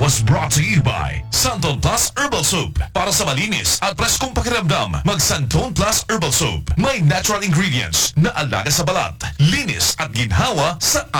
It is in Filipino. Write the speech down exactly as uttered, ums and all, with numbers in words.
was brought to you by Santon Plus Herbal Soap. Para sa malinis at preskong pakiramdam, mag Santon Plus Herbal Soap. May natural ingredients na alaga sa balat, linis at ginhawa sa